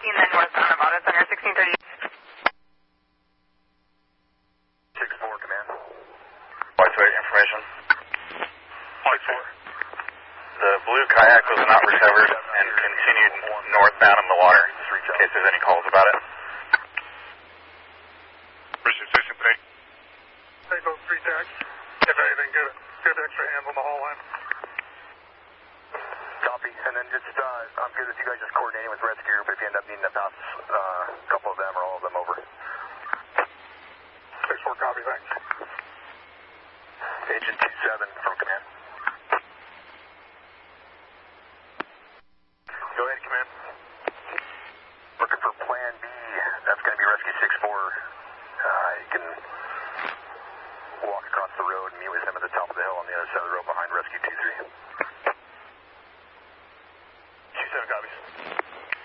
then northbound about it, center 1630. 6-4, command. White wait information. White 4. The blue kayak was not recovered and continued northbound in the water, in case there's any calls about it. Mission 6 and 8. Take those 3 tags. If anything, get extra hands on the haul line. Copy, and then just, I'm good with you guys just coordinating with rescue, but if you end up needing to pass a couple of them or all of them over. 6-4, copy, thanks. Agent 27 from command. Go ahead, command. Looking for plan B. That's going to be rescue 6-4. You can walk across the road and meet with him at the top of the hill on the other side of the road behind rescue 23. 27 copies.